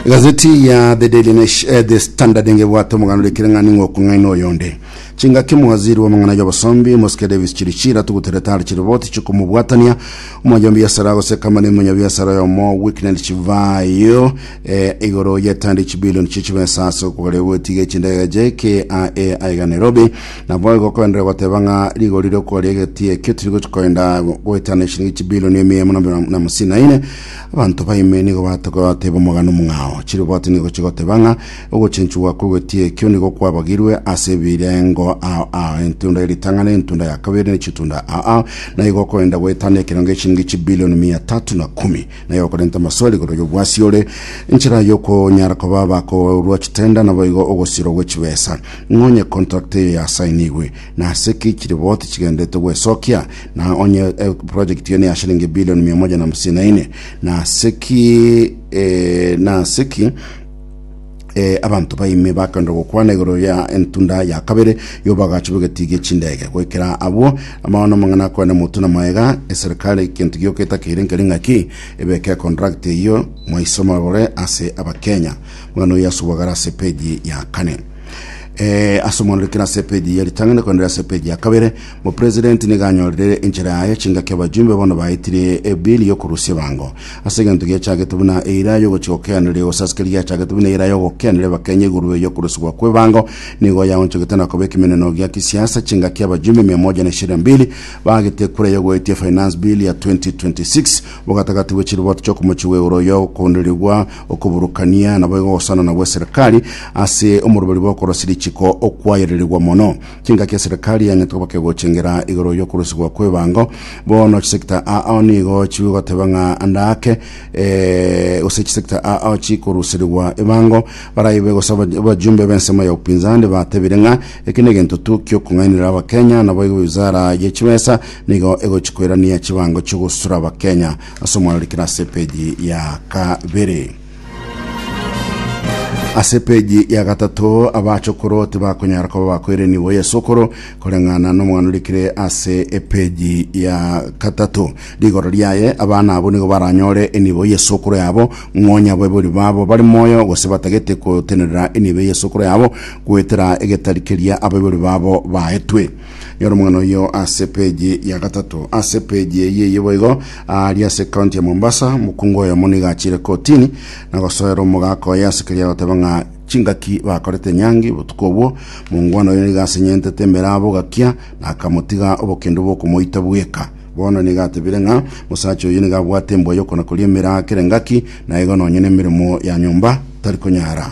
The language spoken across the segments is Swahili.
Gazeti ya The Daily Nation, The Standard nge bwato mugano lekiranga ningo kungaino yonde. Chinga kimu waziri wa mangana y'abasombi Mosque Davis Chirichira tuguteretara chiriboti chuko mubwatania umajambi ya sarago se kama ni munyabi ya sarago mo weekend chivayo igoro yetandi chibillion chichibe saso kulewe tige chindaga JKIA aiga Nairobi na boy ko ndre watebanga ligoriro ko legetie kitirigo kwenda wetana shilingi chibillion na musina ine abantu bayimeni go batako batebo mugano mungao chiriboti niko chigotebanga ugo chinchuwa kugetie kyoni go kwabagirwe asebirengo entunda ilitangane entunda ya kabiri chitunda na iko kwenda wetane kirange shilingi chibillion 310 na yoko renta masoli ko bwasiole inchira yoko nyara ko baba ko ruachitenda na boigo ogosiro gwechwesa ngonye contract ya sainiwe na seki chiriboti chigendete gwesokia na onye project yene ya shilingi bilioni 154 na seki abantu bayime bakanda gukwana igoro ya entunda ya kabere yobagachubuge tige chindege kwekera abo amana mangana kwana mutuna maega serikali kintu gyoketa kirenga ki ebeke contract iyo mwaisoma bore ase abakenya mwana yasubagara sepeji ya kane asomon kina sepedi yari tangana kondera sepedi ya kabere mo president ni ganyorere injira ya chinga ke bajumbe bono bayitire bill yo kurusi bango asegantu ge chage tubuna era yo gochokenere osaskeli ya chage tubuna era yo gokenere bakenye guruwe yo kuruswa kwe bango nigo ya oncho getana ko bekimeneno gya kisiasa chinga ke bajumbe 122 bagite kure yo goitie finance bill ya 2026 bogatakati wechiribot choko mochiwe uro yo konderigwa okuburukania na bogo osana na serikali ase umurubali boko rosiri chiko okwayererwa mono kinga ke serikali ya ntoba ke gochengera igoro yo kurusigwa kwebango bono sector ni go chiwo tebanga andake ose sector chikurusirwa ebango barayibe go saba bajumbe bensema ya upinzani batebirenga ekinege ntutu kyo kunganira abakenya na boyo wizara yechwesa nigo ego chikwera ni ya chibango chugusura abakenya asomwali kira sepeji ya kabere asepeji ya gatatu abachokoro tibakonyara ko bakwere ni boye sokoro kolengana no mwana likire ase epeji ya gatatu ligoro lyaye abana abo nigo baranyore eni boye sokoro yabo mwonya bwe babo bari moyo gose batagete ko tenera eni boye sokoro yabo kwetera egetarikeria abo babo baetwe yoro mwana yo asepeji ya gatatu asepeji ye yebo ali ase county ya Mombasa mukungo ya moniga chire kotini na gosoero mugako yasekeria batebanga chingaki bakorete nyangi butukobo mungwano yoni gasenyente temerabo gakia na kamutiga obokendo boko moita bweka bono ni gatebirenga musacho yini gabwate mboyo kona kuliemera kerengaki na ego no nyene mirimo ya nyumba tarikonyara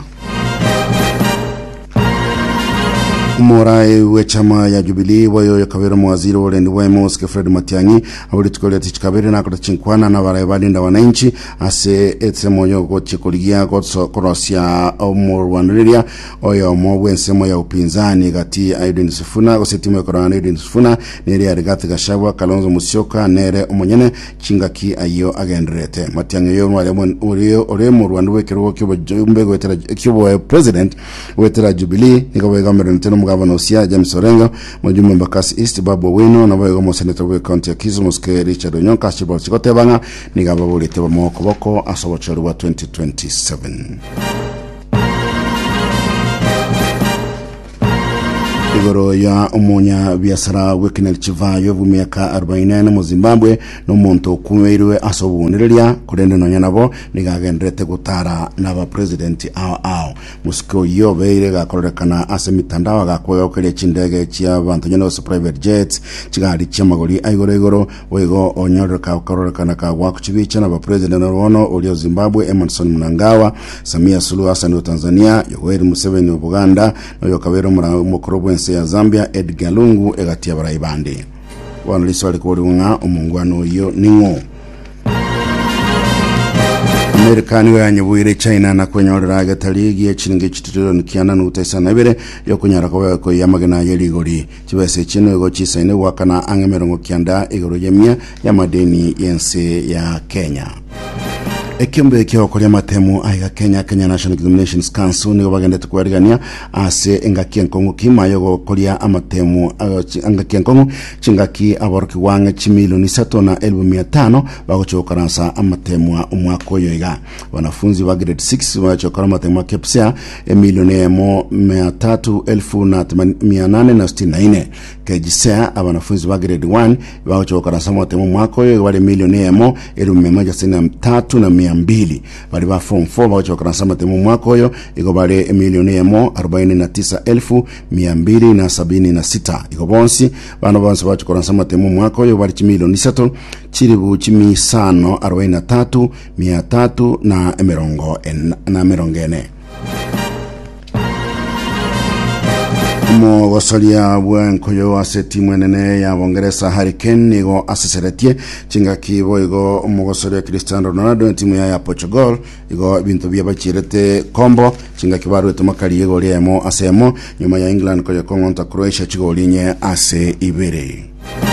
Morai wechama ya Jubilee wayo yakabera mwaziri wale ndi Mosque Fred Matiang'i abuli tukolea tichikabere na kuchinkwana na barabalinda wananchi ase etsemoyo gochikoligia gotsokorosya omurwaniriria oyo mobwensemo ya upinzani gati Aiden Sifuna gosetimo yakorana Aiden Sifuna neri arigati gashabwa Kalonzo Musyoka nere omonyene chingaki ayo agenderete Matiang'i yo ore mu Rwanda wekero kyobajumbe gwetera kyobo president wetera Jubilee nikawegamera nteno Gavana Osia James Orengo mujumbe Mbakasi East Babu Wino na boyo mo senator we county Kizu Mosque Richard Onyonka chibo chikotebanga nigababuli tebo moko boko asobochoro wa 2027 igoro ya umunya biasara wekinel chivayo bumiaka 44 mu Zimbabwe no muntu kumweirwe asobuniriria kurende no nyanabo nigagendrete gutara naba president ao musiko yo beire gakorekana ase mitandao gakwoga okere chindege chia abantu nyano private jets chigari chamagori igoro wego onyoreka ukarorekana ka wakuchibicha naba president wono olio Zimbabwe Emerson Mnangagwa Samia Suluhu Hassan wa Tanzania Yoweri Museveni wa Uganda no yokabero mukorobo ya Zambia Edgar Lungu egatia baraibandi wana liswali kuringa umungwano yo ningo Amerikani wa nyabuire China na kwenyorera agatali ya chininge chitiro nikiana n'utesa nabere yo kunyara ko yamagana yeligori kibese kino go chisaine wakana angemerongo kyanda igoro yemya ya madeni yense ya Kenya Ekiombe kyo kolia matemu aiga Kenya National Examinations Council nigo bagendete kwarigania ase engaki enkongu kimayogo kolia amatemu engaki enkongu chingaki aboroki wange chimilioni 3,500 bagochokaransa amatemu umwaka oyoiga wanafunzi wa grade 6 bachokara amatemu KPSEA milioni 300,864 KJSEA abanafunzi wa grade 1 bagochokaransa amatemu umwaka oyoiga bali milioni 1,163,200 bali ba form 4 bagochokaransa amatemu umwaka oyo igo bali milioni 49,276 igo bonsi bano bonsi bachokaransa amatemu umwaka oyo bali milioni 3 chiribu chimi 543,340 Mogosolia bwenkoyo ase timu enene ya Bongereza Hurricane nigo aseseretie chingaki boigo mogosolia Cristiano Ronaldo timu ya Portugal igo bintu bya bachirete kombo chingaki barwete makali yego liemo asemo nyuma ya England koyo kongonta Croatia chigolinye ase ibere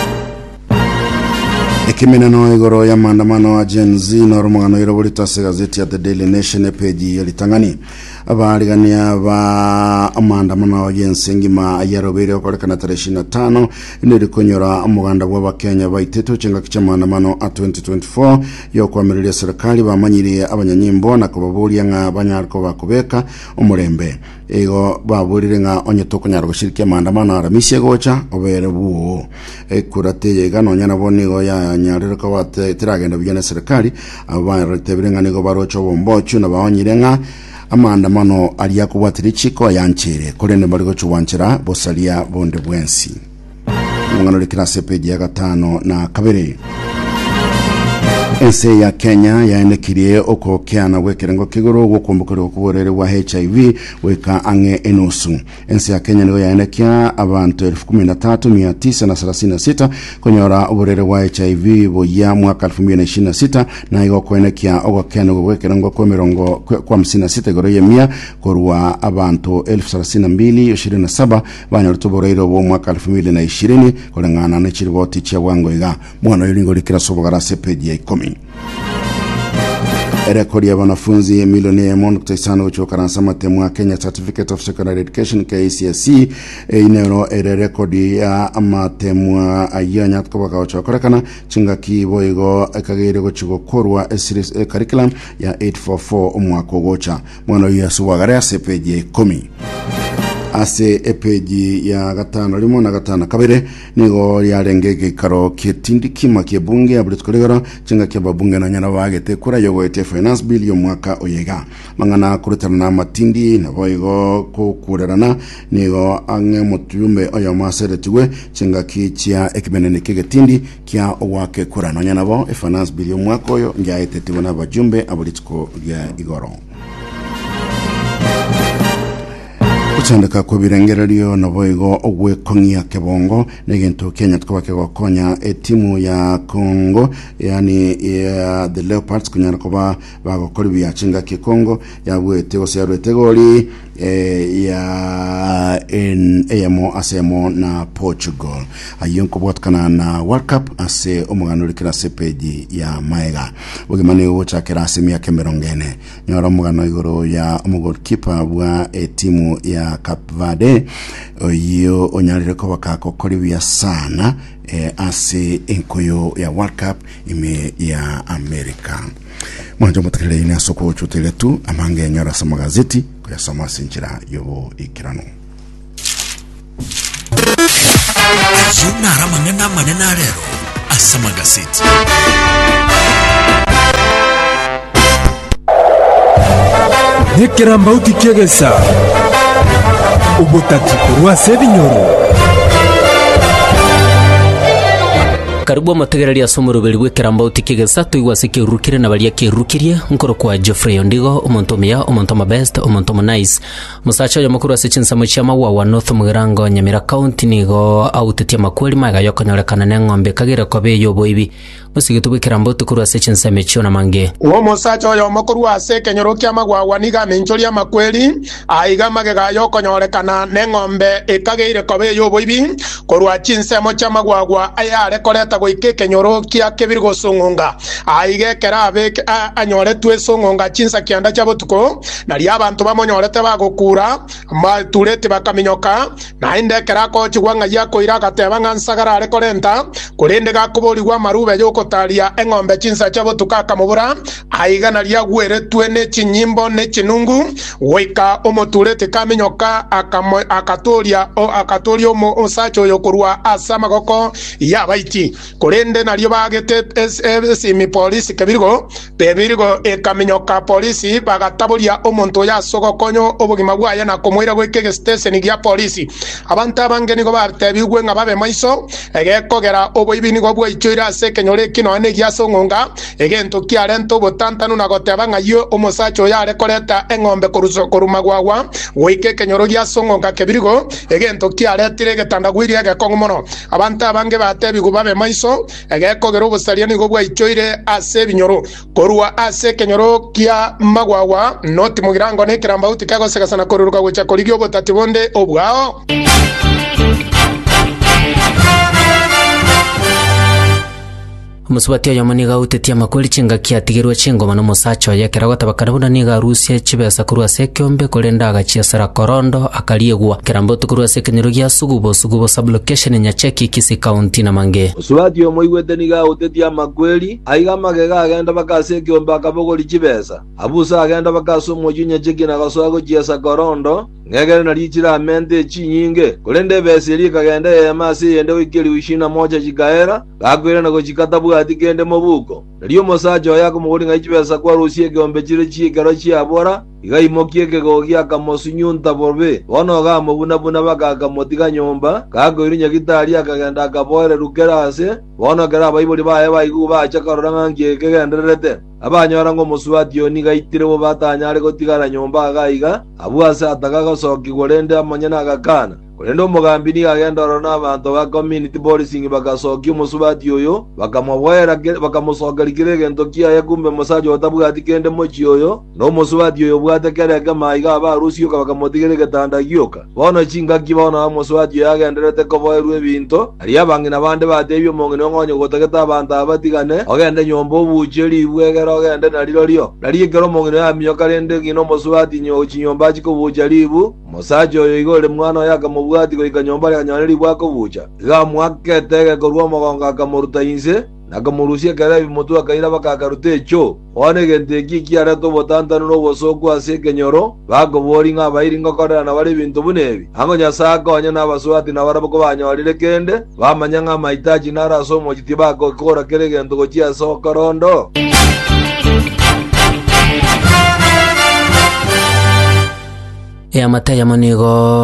Ekimenano igoro ya maandamano Gen Z noromugano irobulita se gazeti ya The Daily Nation page yalitangani abarigania ba maandamano yensengima yarobere okorekana 25 ndiri konyora umuganda wa Kenya baiteto chenga kicha maandamano a 2024 yo kwamiriria serikali bamanyiriye abanyanyimbo na kubaburia nga banyarko bakubeka umurembe ego baburire nga onyeto kunyargo shirikia maandamano aramisye gocha obere buo kurate yega nonyana bonigo ya nyariro ko bate tiragenda byane serikali abaretebire nga nigo barocho bombochu na baonyirenga amaandamano aliya kubwatira chiko yanchere kolene baligo chuwanchira bosalia bonde bwensi ngano likirase page ya 5 na kabere Ense ya Kenya yaenekirie okokeana wekerengo kigoro gukumbukira okuborere wa HIV weka ange enusu. Ense ya Kenya nigo yaenekia abantu 13,936 konyora oborere wa HIV boya mwaka 2026 na igo koenekia okokeana wekerengo kwa 56 goro yemia korwa abantu 32,27 banyarutoborere bo mwaka 2020 kolengana na chiriboti cha wangoiga mwana yolingo likira sobogara sepeji ya 10 Rekodi ya wanafunzi milioni 1.5 uchokaransa matemu wa Kenya Certificate of Secondary Education KCSE inero rekodi ya matemu ya nyatko baka uchokarakana chingaki boigo kagere gochigo korwa curriculum ya 844 umwaka gocha mwana yesu wagare sepeji 10 ase epeji ya 5 limo na 5 kabere nigo yarengege karo kitindi kima kibunge abulitkolegara chinga kyababunge na nyana bagete kura yogoete finance bill yo mwaka oyega mangana kurutarana matindi na boigo kukurerana nigo ange mutuyumbe oyo maseretiwe chinga kichia ekibenene kigetindi kya owake kura na nyana bo finance bill yo mwaka oyo njaete tibona bajumbe abulitko ya igoro Uchandaka kwa birengererio na boigo ogwe kongia kebongo negento Kenya tukabake wakonya timu ya Congo yani ya the Leopards kunyana koba bagokora byachinga ki Congo yabwete osyarwete goli ya emo asemo na Portugal ayonko bwatkana na World Cup ase omugano likira sepeji ya Maega bugimane wochakera asemi ya Kemerongene nyora omugano igoro ya goalkeeper bwa timu ya Cape Verde oyo onyalire ko bakakokoribya sana ase enkoyo ya World Cup ime ya America mwanje mutakile ina soko chotele tu amange nyora sa magazeti kwa sama sinjira yobo ikirano Yuna ramangena manena rero asa magazeti Nekera mbauti kiegesa ubutati kurwa sebinyoro Karibu amategereri asomero beri gwekera mbauti kigesa tuigwase kirukire na bali kirukirie nkoro kwa Geoffrey Ondigo omontomia omontoma best omontoma nice musacha ya makuru asechinsa muchama wa North Mugirango Nyamira County nigo autetia makweli maga yokonyorekana n'engombe kagire kobe yoboibi musigitu gwekera mbauti kuru asechinsa mecho na mange uwo musacha ya makuru ase kenyorokia magwa niga menchoria makweli aiga magega yokonyorekana n'engombe ikagire kobe yoboibi korwa chinsa muchama gwa ayare koreta geta goike kenyoro kia kebirgo songonga aige kerabe anyore twe songonga chinsa kianda cha botuko na ria abantu bamonyorete bagukura maturete bakaminyoka na inde kerako chigwanga yako iraga tebanga nsagara are korenta kurende gakubori gwa marube yoko taria engombe chinsa cha botuka kamubura aiga na ria gwere twe ne chinyimbo ne chinungu weka omoturete kaminyoka akatoria o akatorio mo osacho yokurwa asama goko ya baiti kurende na rio bagete simi polisi kebirgo bebirgo ekaminyoka polisi bagataburia omonto ya sogo konyo obugima bwaye na komwira gweke station ya polisi abantu abangeni go bartebigwe ngababe maiso egekogera oboibini go bwaichoira se kenyore kino ane gya songonga egento kiarento botantanu na goteba ngayo omosacho ya rekoreta engombe korumagwawa wike kenyoro gya songonga kebirgo egento kiaretire getandagwiria gekongomono abantu abange batebigu babe maiso egekogera obosariani go bwaichoire ase binyoro korwa ase kenyoro kia magwawa noti mugirango ne kiramba utikago segasana koruruka gwecha korigyo botatibonde obwao musubati oyo maniga utetia makoli chinga kiatigirwe chingoma no musacho yekera gatabakarabuna niga rusia chibesa kurwa sekyombe kolenda agachia sara korondo akaliegwa kerambo tukurwa sekenyero gya sugubo sublocation nya cheki kisi county na mange musubati oyo moigwete niga utetia makweli aiga magega agenda bakase kyombe akabogoli chibesa abusa agenda bakaso mojunya cheki na gasoago chiasa korondo ngegere na lichira amente chinyinge kolende besiri kagenda yamasi yende wikeli wishina moja chikaera gakwera na gochikatabu atikende mobuko naliyo mosacho yako muguri ngaichibesa kwa rusie kyombe chire chikero chiabora igaimokie kegogia kamosunyunta borbe bono ga mobuna baka motiga nyomba kagoiri nyagitari akagenda akaboere rukerase bono kera baibuli bae baigu bacha karoranga ngegenderete abanyora ngo musubati oni gaitire bo batanyare gotigara nyomba gaiga abuasa atagaga soki gorende amanyana agakana kurendo umugambi ni agenda rona abantu ba community policing bagasoki musubati yoyo bakamwera bakamusogarikire gento kia yakumbe musaje otabuga atikende mochi yoyo no musubati yoyo bwate kere kama iga ba rusio bakamotigere getanda gyoka bono chinga kibono musubati yagenderete koboeru ebinto ari abangi nabande batebyo mongene ngonye gotageta abantu abatigane ogende nyombo bucheri bwegera ogende naliro naliyekero mongene amyoka rende gino musubati nyo chinyomba chiko bucheribu musaje yoyo igore mwana yaka bwati ko ikanyomba ya nyaneri bwako bucha ga mwakete korwa mogonga kamuruta inse na kamurusia kare bimotu akaira bakakarute cho one gente kiki ara to botanta no bosoko ase kenyoro bago boringa bairinga kora na bari bintu bunebi ango nyasaka onya na baswati na barabo banyorire kende bamanyanga mahitaji nara somo kitiba ko kora kere gento ko chia sokorondo ya mataya manigo